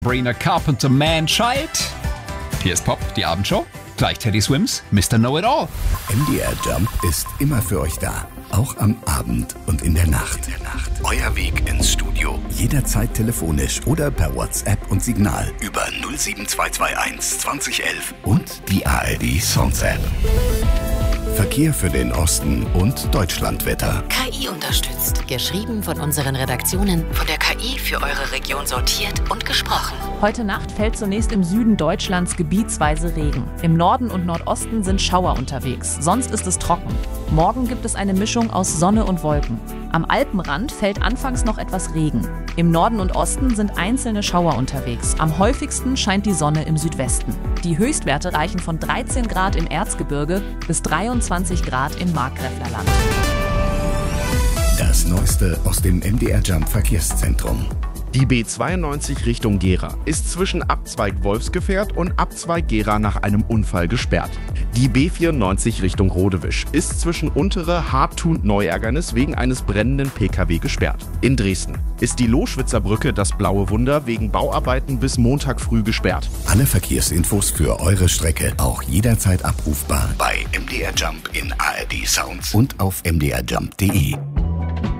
Sabrina Carpenter Man-Child. Hier ist Pop, die Abendshow. Gleich Teddy Swims, Mr. Know-It-All. MDR Jump ist immer für euch da. Auch am Abend und in der Nacht. Euer Weg ins Studio. Jederzeit telefonisch oder per WhatsApp und Signal über 07221 2011 und die ARD Songs App. Verkehr für den Osten und Deutschlandwetter. KI unterstützt. Geschrieben von unseren Redaktionen, von der KI für eure Region sortiert und gesprochen. Heute Nacht fällt zunächst im Süden Deutschlands gebietsweise Regen. Im Norden und Nordosten sind Schauer unterwegs. Sonst ist es trocken. Morgen gibt es eine Mischung aus Sonne und Wolken. Am Alpenrand fällt anfangs noch etwas Regen. Im Norden und Osten sind einzelne Schauer unterwegs. Am häufigsten scheint die Sonne im Südwesten. Die Höchstwerte reichen von 13 Grad im Erzgebirge bis 23 Grad im Markgräflerland. Das Neueste aus dem MDR Jump Verkehrszentrum. Die B92 Richtung Gera ist zwischen Abzweig Wolfsgefährt und Abzweig Gera nach einem Unfall gesperrt. Die B94 Richtung Rodewisch ist zwischen Untere Hartthun-Neuärgernis wegen eines brennenden PKW gesperrt. In Dresden ist die Loschwitzer Brücke, das Blaue Wunder, wegen Bauarbeiten bis Montag früh gesperrt. Alle Verkehrsinfos für eure Strecke auch jederzeit abrufbar bei MDR Jump in ARD Sounds und auf mdrjump.de.